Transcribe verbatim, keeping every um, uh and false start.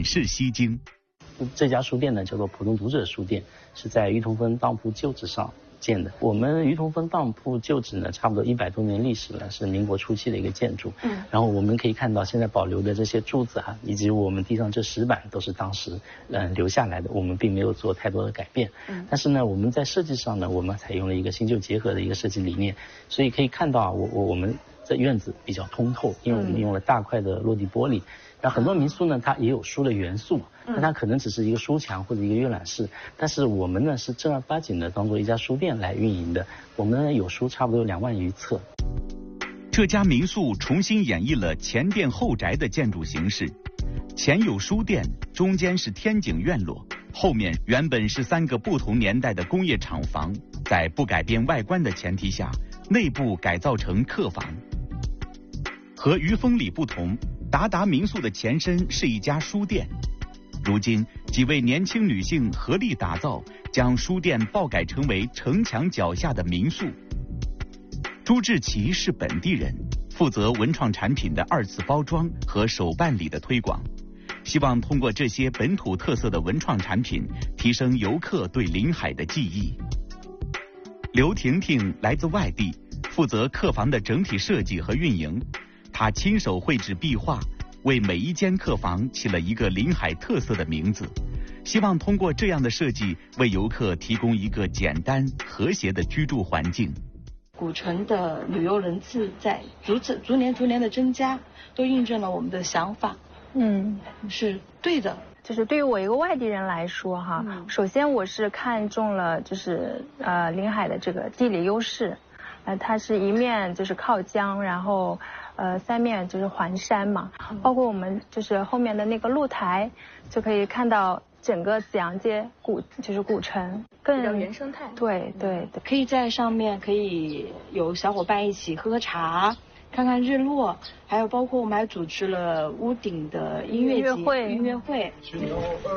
是西京。 这家书店呢叫做浦东读者书店，是在于同峰当铺旧址上建的。我们于同峰当铺旧址呢，差不多一百多年历史了，是民国初期的一个建筑。嗯，然后我们可以看到现在保留的这些柱子哈、啊，以及我们地上这石板都是当时嗯、呃、留下来的，我们并没有做太多的改变。嗯，但是呢，我们在设计上呢，我们采用了一个新旧结合的一个设计理念，所以可以看到啊，我我我们这院子比较通透，因为我们用了大块的落地玻璃。那很多民宿呢，它也有书的元素，但它可能只是一个书墙或者一个阅览室，但是我们呢是正儿八经的当做一家书店来运营的。我们呢有书差不多有两万余册。 这家民宿重新演绎了前店后宅的建筑形式，前有书店，中间是天井院落，后面原本是三个不同年代的工业厂房，在不改变外观的前提下，内部改造成客房。和于风里不同，达达民宿的前身是一家书店，如今几位年轻女性合力打造，将书店爆改成为城墙脚下的民宿。朱志奇是本地人，负责文创产品的二次包装和手办礼的推广，希望通过这些本土特色的文创产品，提升游客对临海的记忆。刘婷婷来自外地，负责客房的整体设计和运营。他亲手绘制壁画，为每一间客房起了一个临海特色的名字，希望通过这样的设计，为游客提供一个简单和谐的居住环境。 古城的旅游人次在逐次逐年逐年的增加，都印证了我们的想法。嗯，是对的。 就是对于我一个外地人来说哈，嗯、首先我是看中了就是呃临海的这个地理优势，呃它是一面就是靠江，然后呃三面就是环山嘛，嗯、包括我们就是后面的那个露台，就可以看到整个紫阳街古就是古城，更原生态。 对对对， 可以在上面可以有小伙伴一起喝喝茶。看看日落，还有包括我们还组织了屋顶的音乐节、音乐会。